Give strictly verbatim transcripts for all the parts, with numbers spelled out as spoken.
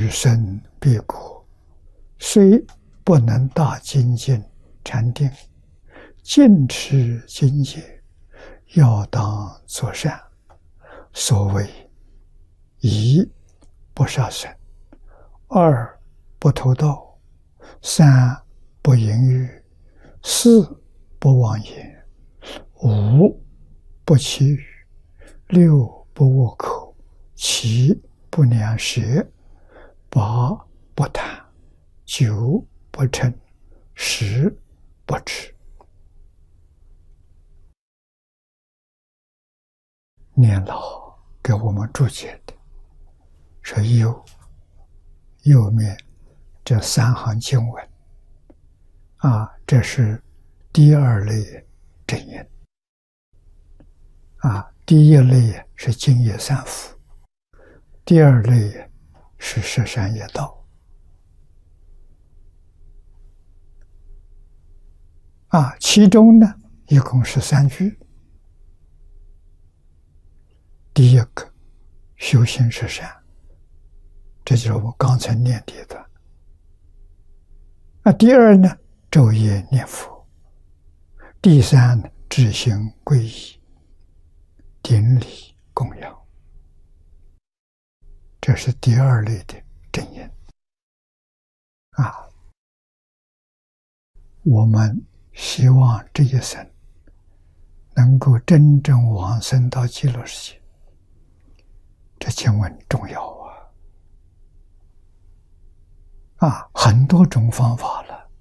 生必果，虽不能大精进禅定，尽持精戒，要当作善。所谓一不杀生，二不偷盗，三不淫欲，四不妄言，五不绮语，六不恶口，七不良舌，八不贪，九不嗔，十不痴。念老给我们注解的说右右面这三行经文啊，这是第二类真言啊，第一类是净业三福，第二类是十善业道啊，其中呢一共是三句。第一个修行十善，这就是我刚才念的一段。那第二呢，昼夜念佛。第三呢，知行皈依，顶礼供养。这是第二类的真言啊。我们希望这一生能够真正往生到极乐世界，这经文重要啊！啊，很多种方法了，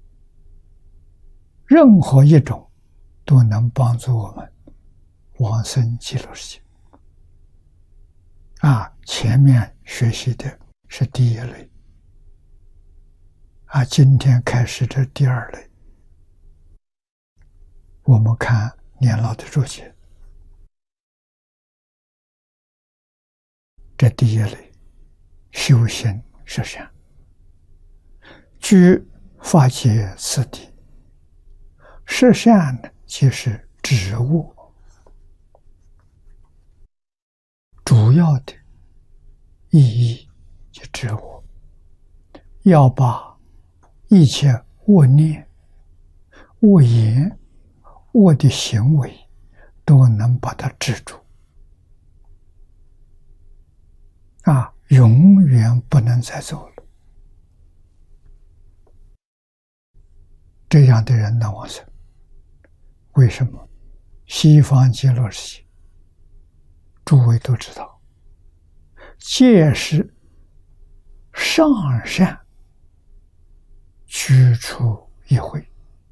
任何一种都能帮助我们往生极乐世界。啊，前面学习的是第一类，啊，今天开始这第二类。我们看年老的注解。这第一类修行十善，居法界次第。十善呢，即是止恶，主要的意义就止恶，要把一切恶念、恶言、恶的行为都能把它止住。啊，永远不能再走了。这样的人能往生，为什么？西方极乐世界，诸位都知道，戒是上善居处一会。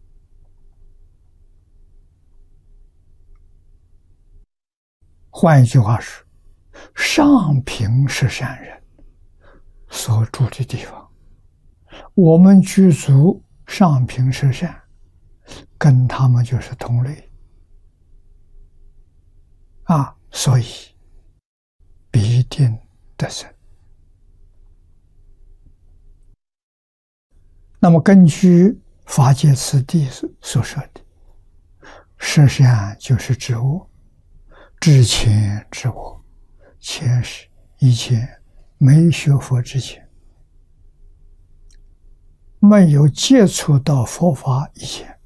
换一句话说，上品是善人所住的地方，我们具足上品是善，跟他们就是同类啊，所以必定得生。那么根据法界次第所说的，十善就是止恶，知前止恶。前是以前没学佛之前，没有接触到佛法以前，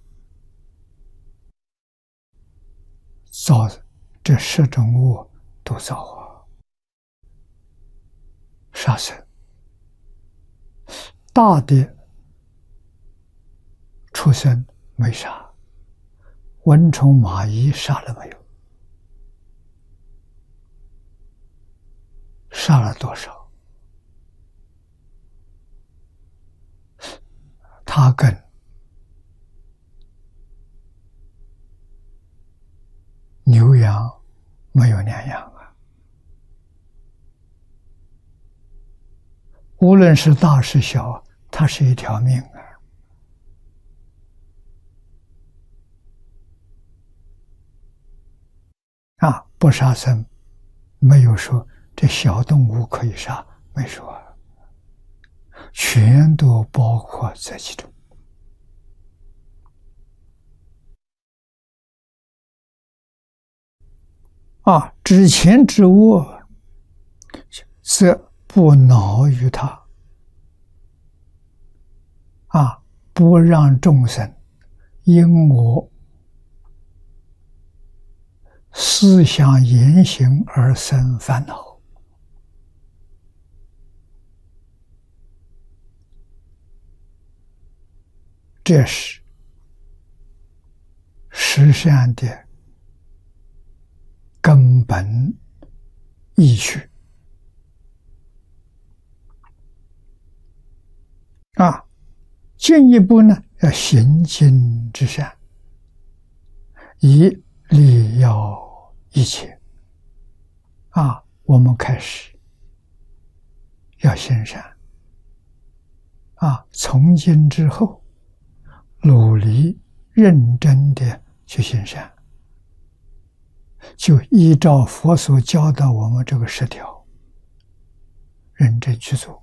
造这十种恶都造啊。杀生，大的畜生没杀，蚊虫蚂蚁杀了没有？杀了多少？他跟牛羊没有两样啊！无论是大是小，它是一条命啊！啊，不杀生，没有说这小动物可以杀，没说，全都包括在其中。啊，知前知恶，则不恼于他， 啊，不让众生因我思想言行而生烦恼。这是实善的根本依据啊。进一步呢，要行经之善，以利要一切啊。我们开始要行善啊，从今之后努力认真的去行善，就依照佛所教导我们这个十条认真去做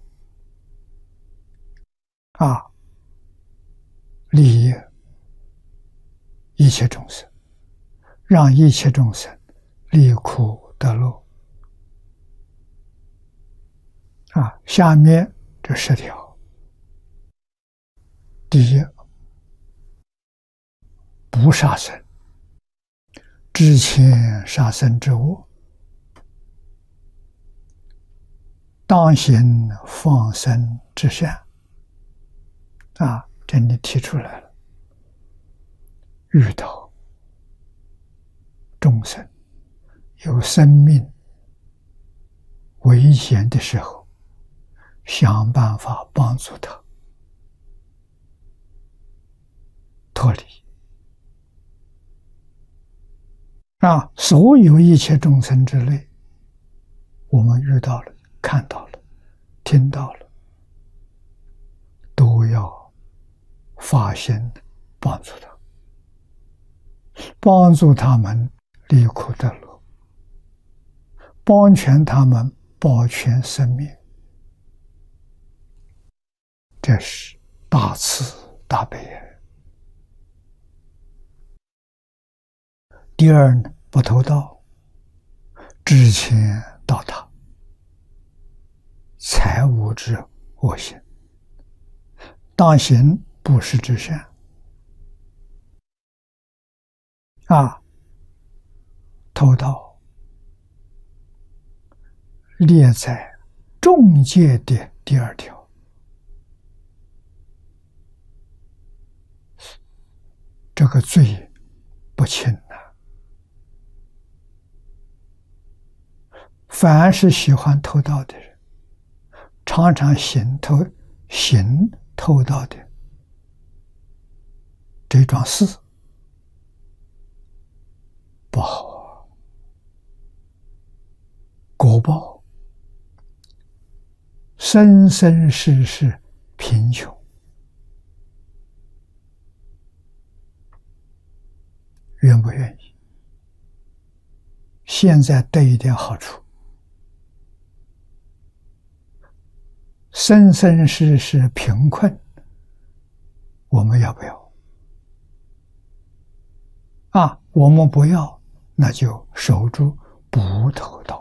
啊，利益一切众生，让一切众生离苦得乐啊。下面这十条，第一，不杀生，知前杀生之恶，当行放生之善啊。这里提出来了，遇到众生有生命危险的时候，想办法帮助他脱离啊。所有一切众生之类，我们遇到了、看到了、听到了，都要发心帮助他，帮助他们离苦得乐，帮全他们保全生命，这是大慈大悲。第二呢，不偷盗，知前盗他，财物之恶行，当行布施之善啊。偷盗列在重戒的第二条，这个罪不轻啊。凡是喜欢偷盗的人，常常行偷行偷盗的这桩事不好啊，果报生生世世贫穷，愿不愿意？现在得一点好处，生生世世贫困，我们要不要？啊，我们不要，那就守住不偷盗。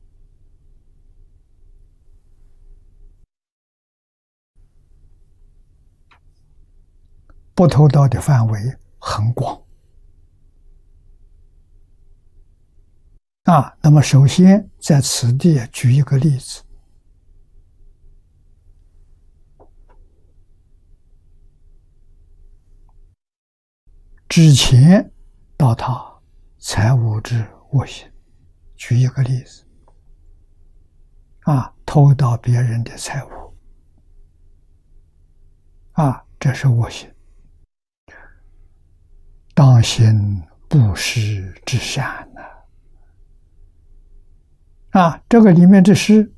不偷盗的范围很广啊。那么首先在此地举一个例子，之前到他财物之恶行，举一个例子啊，偷盗别人的财物啊，这是恶行。当行布施之善呢啊，这个里面的施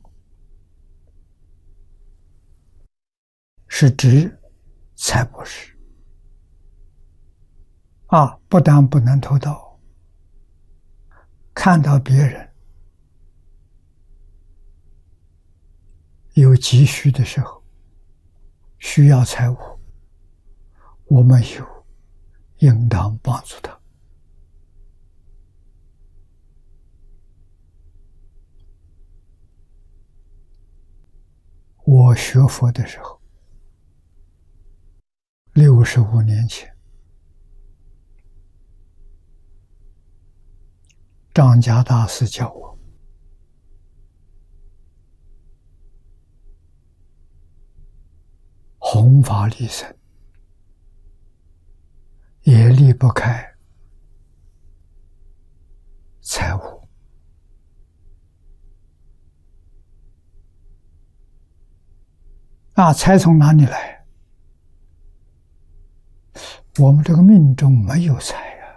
是指财布施啊，不但不能偷盗，看到别人有急需的时候，需要财物，我们有应当帮助他。我学佛的时候， 六十五年前，张家大师教我，弘法利生，也离不开财物。啊，财从哪里来？我们这个命中没有财啊！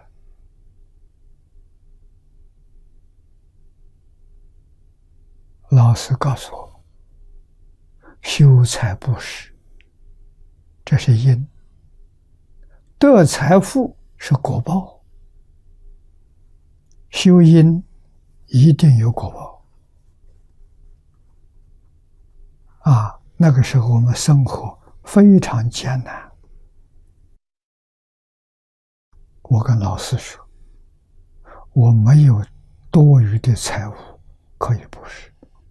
老师告诉我，修财布施，这是因；得财富是果报。修因一定有果报。啊，那个时候我们生活非常艰难。我跟老师说，我没有多余的财物可以布施。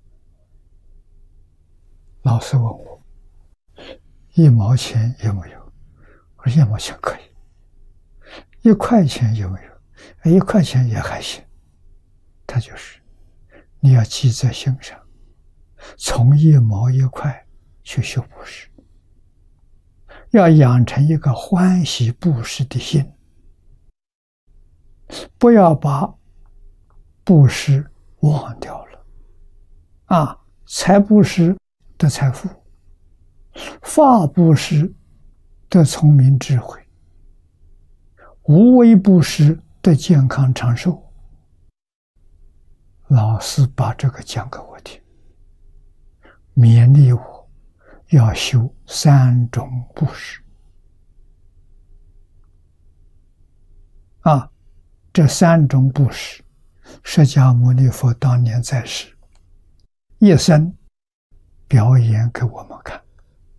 老师问我，一毛钱有没有？我说一毛钱可以。一块钱有没有？一块钱也还行。他就是，你要记在心上，从一毛一块去修布施，要养成一个欢喜布施的心。不要把布施忘掉了。啊，财布施得财富，法布施得聪明智慧，无为布施得健康长寿。老师把这个讲给我听，勉励我要修三种布施。啊，这三种布施，释迦牟尼佛当年在世，一生表演给我们看。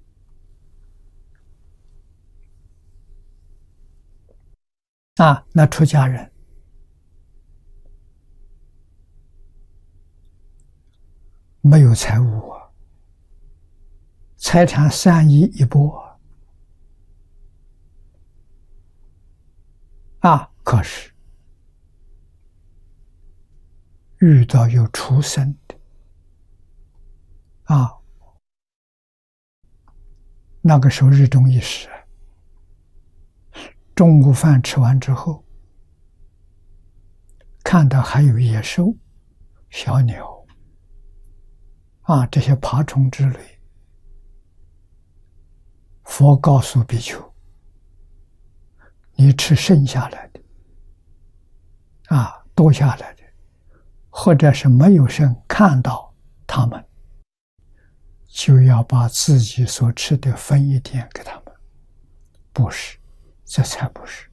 啊，那出家人没有财物啊，财产三衣一钵啊，可是遇到有出生的啊，那个时候日中一时，中午饭吃完之后，看到还有野兽、小鸟啊，这些爬虫之类，佛告诉比丘，你吃剩下来的啊，多下来的，或者是没有生看到他们，就要把自己所吃的分一点给他们，布施，这才布施。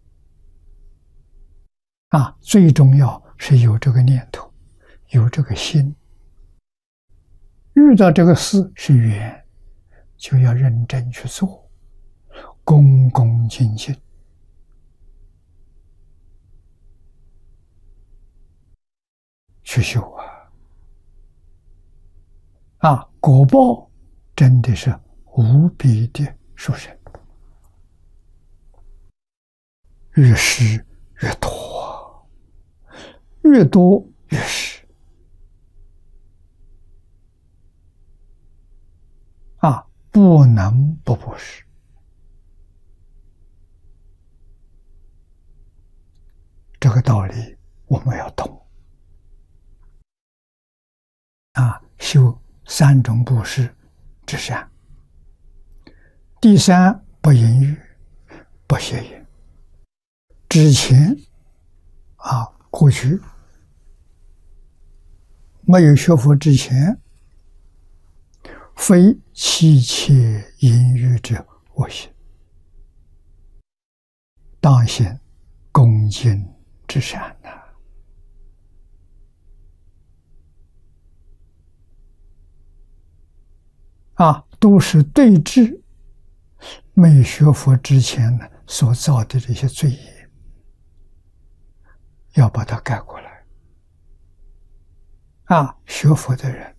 啊，最重要是有这个念头，有这个心。遇到这个事是缘，就要认真去做，恭恭敬敬。去修啊！啊，果报真的是无比的殊胜，越施越多，越多越施。啊，不能不布施。这个道理我们要懂。啊，修三种布施之善。第三，不淫欲，不邪淫。之前啊，过去没有学佛之前，非妻妾淫欲者恶行，当行恭敬之善呐、啊。啊，都是对治没学佛之前呢所造的这些罪业，要把它改过来。啊，学佛的人